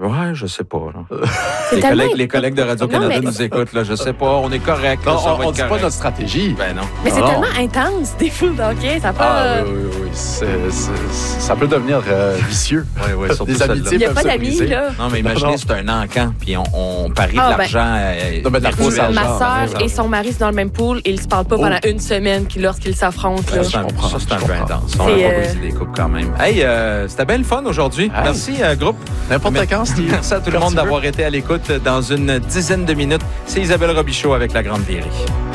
Ouais, je sais pas. Là. C'est Les collègues de Radio-Canada Non, mais- nous écoutent. Là, je sais pas. On est correct. Non, là, ça va on être dit pas correct. notre stratégie. Ben non. Mais c'est Non. tellement intense, des foules d'hockey. Ça Ah, part. oui. Ça peut devenir vicieux. Oui, surtout Des celle-là. amitiés Il n'y a peuvent pas se d'amis, briser. là. Non, mais imaginez, Non. c'est un encan, puis on parie de Ah, ben. l'argent. Non, mais de la fausse virtuelle. argent. Ma sœur et son mari sont dans le même pool et ils se parlent pas pendant une semaine lorsqu'ils s'affrontent. Là. Ça, c'est un peu intense. On C'est, n'a pas brisé des coupes quand même. Hey, c'était bien le fun aujourd'hui. Hey. Merci, groupe. N'importe quand, Steve. Merci à tout le Quand monde tu veux. d'avoir été à l'écoute dans une dizaine de minutes. C'est Isabelle Robichaud avec La Grande Vierie.